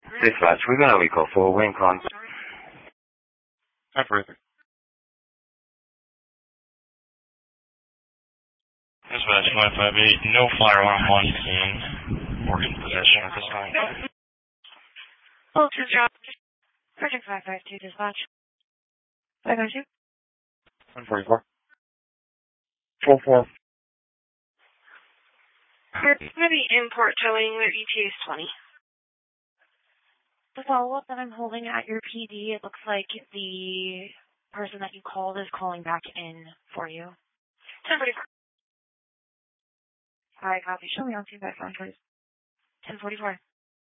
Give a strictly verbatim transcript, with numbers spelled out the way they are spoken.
Dispatch, we got a recall for wing con. Operator. Dispatch five five eight, no fire alarm on scene. Morgan possession at this time. Hold to drop. Project five five two, dispatch. five five two. one forty-four. four four. It's going to be import towing. Their E T A is twenty. The follow-up that I'm holding at your P D, it looks like the person that you called is calling back in for you. ten forty-four. Hi, copy. Show me on two background, please. ten forty-four.